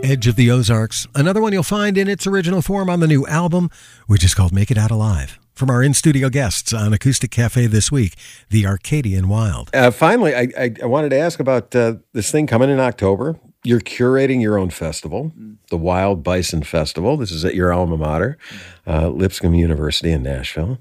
Edge of the Ozarks, another one you'll find in its original form on the new album, which is called Make It Out Alive. From our in-studio guests on Acoustic Cafe this week, the Arcadian Wild. Finally, I wanted to ask about this thing coming in October. You're curating your own festival, the Wild Bison Festival. This is at your alma mater, Lipscomb University in Nashville.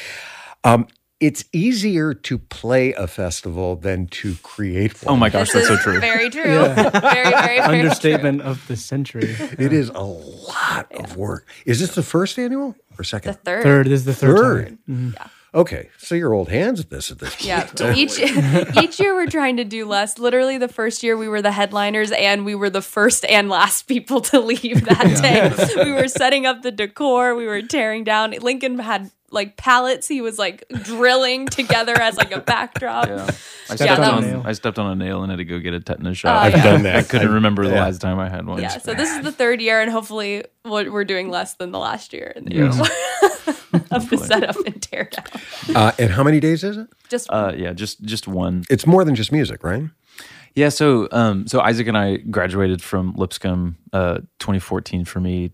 It's easier to play a festival than to create one. Oh my gosh, that's so true. Very true. Yeah. Very Understatement true. of the century. It is a lot of work. Is this the first annual or second? The third. Third is the third time. Mm-hmm. Yeah. Okay, so you're old hands at this point. Yeah, Totally. each year we're trying to do less. Literally the first year we were the headliners and we were the first and last people to leave that day. We were setting up the decor, we were tearing down. Lincoln had like pallets he was like drilling together as like a backdrop. Yeah. I stepped on a nail and had to go get a tetanus shot. I've done that. I couldn't remember the last time I had one. Yeah, so this is the third year and hopefully we're doing less than the last year in the of the setup and tear down. And how many days is it? Just one. It's more than just music, right? Yeah, so Isaac and I graduated from Lipscomb 2014 for me,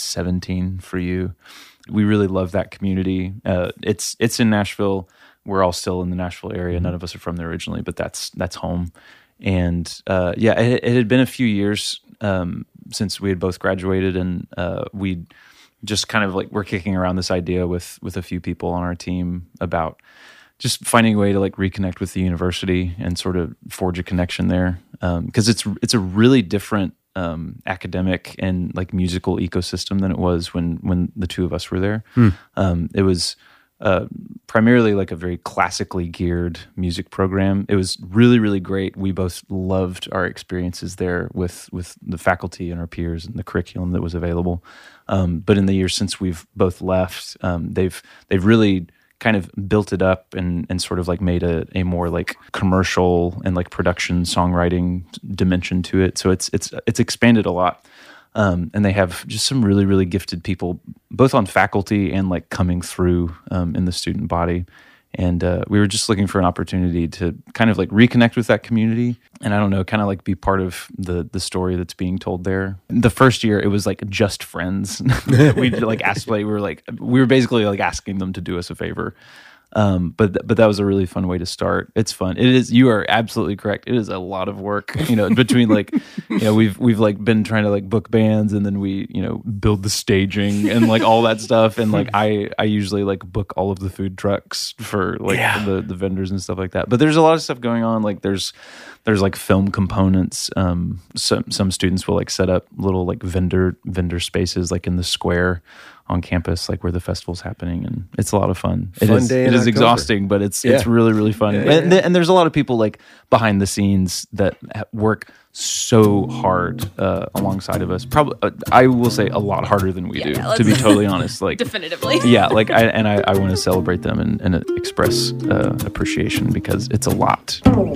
2017 for you. We really love that community. It's in Nashville. We're all still in the Nashville area. None of us are from there originally, but that's home. And it had been a few years since we had both graduated, and we just kind of like we're kicking around this idea with a few people on our team about just finding a way to like reconnect with the university and sort of forge a connection there, because it's a really different academic and like musical ecosystem than it was when the two of us were there. It was primarily like a very classically geared music program. It was really, really great. We both loved our experiences there with the faculty and our peers and the curriculum that was available. But in the years since we've both left, they've really kind of built it up and sort of like made a more like commercial and like production songwriting dimension to it. So it's expanded a lot. And they have just some really, really gifted people, both on faculty and like coming through in the student body. And we were just looking for an opportunity to kind of like reconnect with that community. And I don't know, kind of like be part of the story that's being told there. The first year, it was like just friends. We like asked, like, we were basically like asking them to do us a favor. But that was a really fun way to start. It's fun. It is. You are absolutely correct. It is a lot of work. Between like, we've like been trying to like book bands, and then we build the staging and like all that stuff. And like I usually like book all of the food trucks for like the vendors and stuff like that. But there's a lot of stuff going on. Like there's like film components. Some students will like set up little like vendor spaces like in the square on campus, like where the festival's happening, and it's a lot of fun. It is exhausting, but it's really, really fun. And there's a lot of people like behind the scenes that work so hard alongside of us. Probably, I will say a lot harder than we do, to be totally honest. Like definitively, like I want to celebrate them and express appreciation because it's a lot.